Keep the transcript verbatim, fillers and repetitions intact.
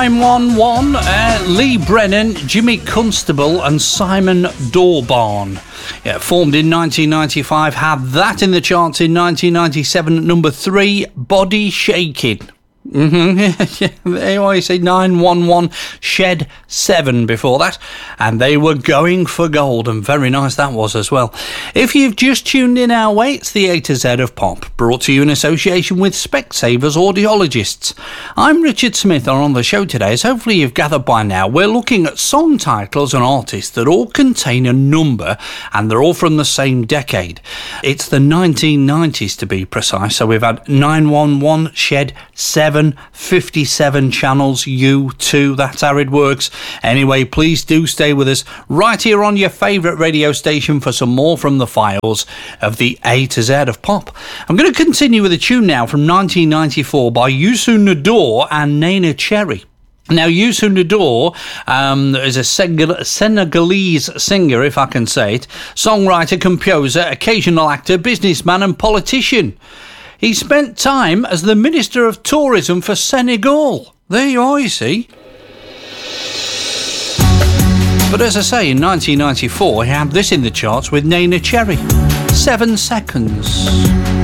nine one one, uh, Lee Brennan, Jimmy Constable and Simon Dorbarn. Yeah, formed in nineteen ninety-five, had that in the charts in nineteen ninety-seven at number three, Body Shaking. Mm-hmm. They always say nine one one, Shed seven before that, and they were going for gold, and very nice that was as well. If you've just tuned in our way, it's the A to Z of Pop, brought to you in association with Specsavers Audiologists. I'm Richard Smith, and on the show today, as hopefully you've gathered by now, we're looking at song titles and artists that all contain a number, and they're all from the same decade. It's the nineteen nineties to be precise, so we've had nine one one, Shed seven, fifty-seven channels, U two, that's how it works. Anyway, please do stay with us right here on your favourite radio station for some more from the files of the A to Z of Pop. I'm going to continue with a tune now from nineteen ninety-four by Youssou N'Dour and Neneh Cherry. Now, Youssou N'Dour um, is a Senegalese singer, if I can say it, songwriter, composer, occasional actor, businessman and politician. He spent time as the Minister of Tourism for Senegal. There you are, you see. But as I say, in nineteen ninety-four, he had this in the charts with Neneh Cherry. Seven Seconds.